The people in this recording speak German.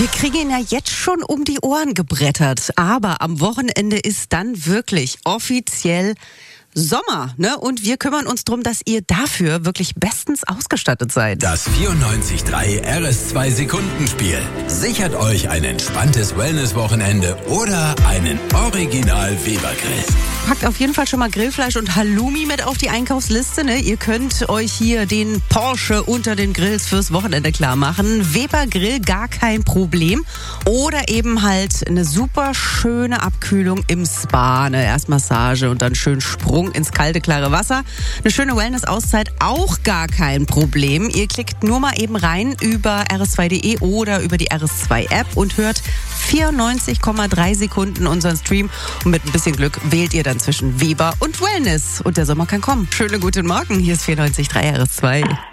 Wir kriegen ihn ja jetzt schon um die Ohren gebrettert, aber am Wochenende ist dann wirklich offiziell Sommer, ne? Und wir kümmern uns darum, dass ihr dafür wirklich bestens ausgestattet seid. Das 94.3 RS2 Sekundenspiel sichert euch ein entspanntes Wellness-Wochenende oder einen Original Weber-Grill. Packt auf jeden Fall schon mal Grillfleisch und Halloumi mit auf die Einkaufsliste, ne? Ihr könnt euch hier den Porsche unter den Grills fürs Wochenende klar machen. Weber Grill, gar kein Problem. Oder eben halt eine super schöne Abkühlung im Spa, ne? Erst Massage und dann schön Sprung ins kalte, klare Wasser. Eine schöne Wellness-Auszeit, auch gar kein Problem. Ihr klickt nur mal eben rein über rs2.de oder über die RS2-App und hört 94,3 Sekunden unseren Stream. Und mit ein bisschen Glück wählt ihr dann zwischen Weber und Wellness. Und der Sommer kann kommen. Schönen guten Morgen, hier ist 94.3 RS2.